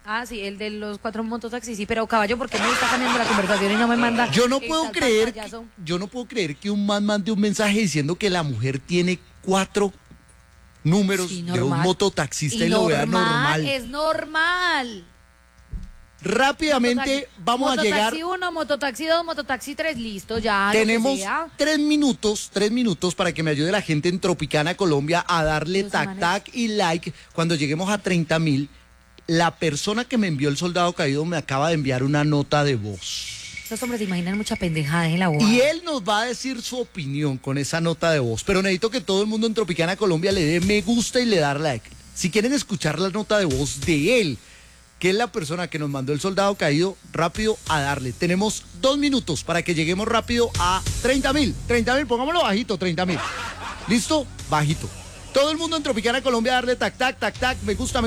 Ah, sí, el de los 4 mototaxis, sí, pero caballo, ¿por qué me está cambiando la conversación y no me manda? Yo no puedo creer que un man mande un mensaje diciendo que la mujer tiene 4 números Sí, de un mototaxista y lo vea normal. Es normal. Rápidamente vamos a llegar. Mototaxi 1, mototaxi 2, mototaxi 3, listo, ya. Tenemos 3 minutos para que me ayude la gente en Tropicana, Colombia, a darle tac y like. Cuando lleguemos a 30,000, la persona que me envió el soldado caído me acaba de enviar una nota de voz. Estos hombres imaginan mucha pendejada en la voz. Y él nos va a decir su opinión con esa nota de voz. Pero necesito que todo el mundo en Tropicana, Colombia, le dé me gusta y le dé like. Si quieren escuchar la nota de voz de él, que es la persona que nos mandó el soldado caído, rápido a darle. Tenemos 2 minutos para que lleguemos rápido a 30,000. 30,000, pongámoslo bajito, 30,000. ¿Listo? Bajito. Todo el mundo en Tropicana, Colombia, a darle tac, tac, tac, tac, me gusta,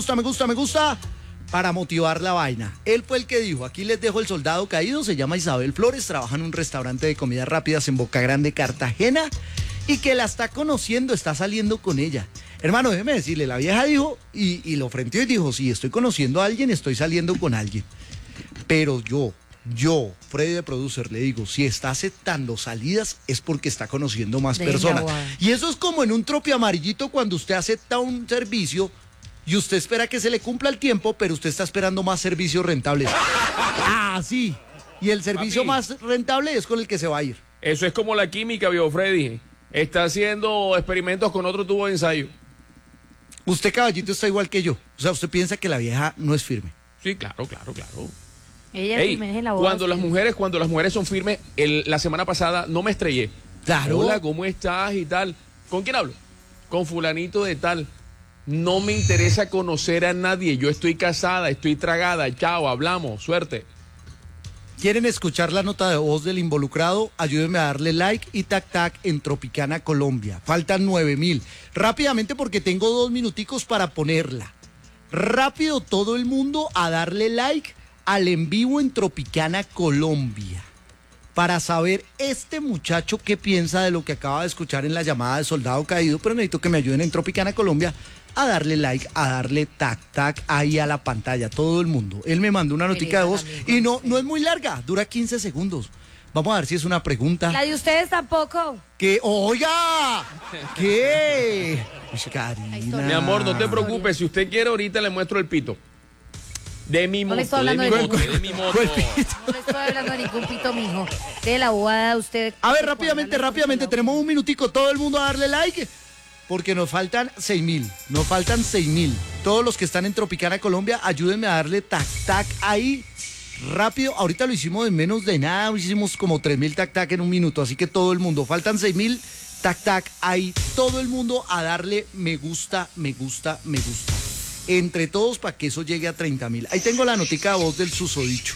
para motivar la vaina. Él fue el que dijo, aquí les dejo el soldado caído, se llama Isabel Flores, trabaja en un restaurante de comidas rápidas en Boca Grande, Cartagena, y que la está conociendo, está saliendo con ella. Hermano, déjeme decirle, la vieja dijo, y lo frenteó y dijo, sí, estoy conociendo a alguien, estoy saliendo con alguien. Pero yo, Freddy de Producer, le digo, si está aceptando salidas es porque está conociendo más personas. Y eso es como en un tropi amarillito cuando usted acepta un servicio y usted espera que se le cumpla el tiempo, pero usted está esperando más servicios rentables. Ah, sí. Y el servicio más rentable es con el que se va a ir. Eso es como la química, viejo Freddy. Está haciendo experimentos con otro tubo de ensayo. Usted, caballito, está igual que yo. O sea, usted piensa que la vieja no es firme. Sí, claro. Ella es firme en la voz. Cuando las mujeres son firmes, la semana pasada no me estrellé. Claro. Hola, ¿cómo estás y tal? ¿Con quién hablo? Con fulanito de tal. No me interesa conocer a nadie. Yo estoy casada, estoy tragada. Chao, hablamos. Suerte. ¿Quieren escuchar la nota de voz del involucrado? Ayúdenme a darle like y tac tac en Tropicana, Colombia. Faltan 9,000. Rápidamente porque tengo 2 minuticos para ponerla. Rápido todo el mundo a darle like al en vivo en Tropicana, Colombia. Para saber este muchacho qué piensa de lo que acaba de escuchar en la llamada de soldado caído. Pero necesito que me ayuden en Tropicana, Colombia, a darle like, a darle tac, tac, ahí a la pantalla, todo el mundo. Él me mandó una notica de voz y no es muy larga, dura 15 segundos. Vamos a ver si es una pregunta. La de ustedes tampoco. ¿Qué? ¡Oiga! ¿Qué? Uy, Karina. Mi amor, no te preocupes, si usted quiere ahorita le muestro el pito. De mi moto, de mi moto. De mi moto. No le estoy hablando de ningún pito, mijo. De la bobada de usted. A ver, rápidamente, tenemos un minutico, todo el mundo a darle like. Porque nos faltan 6,000. Todos los que están en Tropicana, Colombia, ayúdenme a darle tac, tac ahí, rápido. Ahorita lo hicimos en menos de nada, hicimos como 3,000 tac, tac en un minuto. Así que todo el mundo, faltan 6,000 tac, tac ahí. Todo el mundo a darle me gusta. Entre todos para que eso llegue a 30,000. Ahí tengo la notica de voz del susodicho.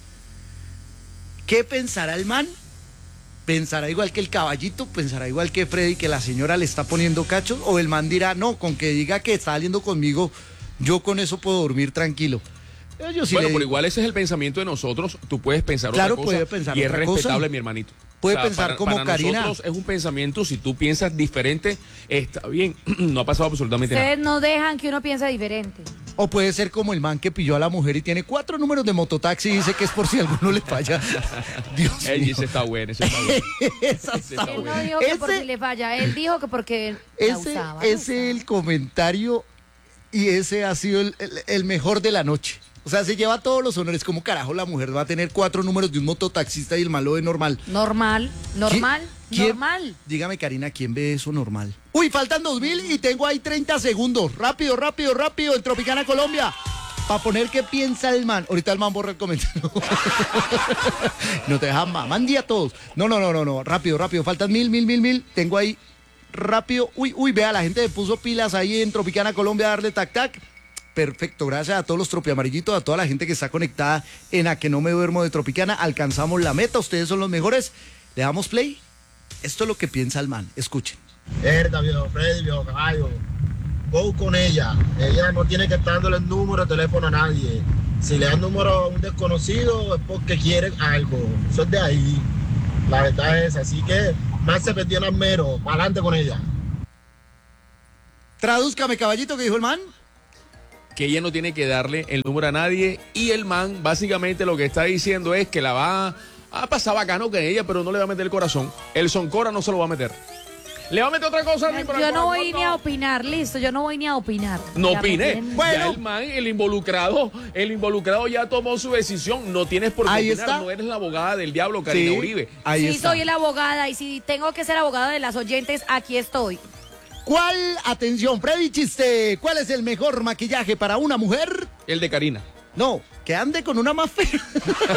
¿Qué pensará el man? ¿Pensará igual que el caballito? ¿Pensará igual que Freddy, que la señora le está poniendo cachos? ¿O el man dirá, no, con que diga que está saliendo conmigo, yo con eso puedo dormir tranquilo? Yo sí pero igual ese es el pensamiento de nosotros. Tú puedes pensar otra cosa. Puede pensar y otra es respetable, mi hermanito. Puede pensar como para Karina. Nosotros es un pensamiento, si tú piensas diferente, está bien. No ha pasado absolutamente nada. Ustedes no dejan que uno piense diferente. O puede ser como el man que pilló a la mujer y tiene 4 números de mototaxi y dice que es por si alguno le falla. Dios mío. Ese está bueno. Él no dijo que por si le falla, él dijo que porque la usaba. Ese es el comentario y ese ha sido el mejor de la noche. O sea, se lleva todos los honores. ¿Cómo carajo la mujer va a tener 4 números de un mototaxista y el malo de normal? Normal. Dígame, Karina, ¿quién ve eso normal? Uy, faltan 2,000 y tengo ahí 30 segundos. Rápido, en Tropicana, Colombia. Para poner qué piensa el man. Ahorita el man borra el comentario. No te dejan mandí a todos. No. Rápido. Faltan 1,000. Tengo ahí rápido. Uy, vea, la gente me puso pilas ahí en Tropicana, Colombia, a darle tac, tac. Perfecto, gracias a todos los tropiamarillitos, a toda la gente que está conectada en A Que No Me Duermo de Tropicana. Alcanzamos la meta, ustedes son los mejores. Le damos play. Esto es lo que piensa el man, escuchen. Verdad, viejo Freddy, viejo caballo. Go con ella. Ella no tiene que estar dándole el número de teléfono a nadie. Si le dan número a un desconocido es porque quieren algo. Eso es de ahí. La verdad es así que más se perdió en mero. Para adelante con ella. Tradúzcame, caballito, ¿qué dijo el man? que ella no tiene que darle el número a nadie y el man básicamente lo que está diciendo es que la va a pasar bacano con ella, pero no le va a meter el corazón. El Soncora no se lo va a meter. ¿Le va a meter otra cosa? Yo no voy ni a opinar, listo, yo no voy ni a opinar. No Ya me opine. tienen- Bueno. Ya el man, el involucrado ya tomó su decisión. No tienes por qué Ahí opinar. está. No eres la abogada del diablo, Karina Sí, Uribe. ahí Sí, está. soy la abogada y si tengo que ser abogada de las oyentes, aquí estoy. ¿Cuál, atención, Freddy Chiste, cuál es el mejor maquillaje para una mujer? El de Karina. No, que ande con una más fea.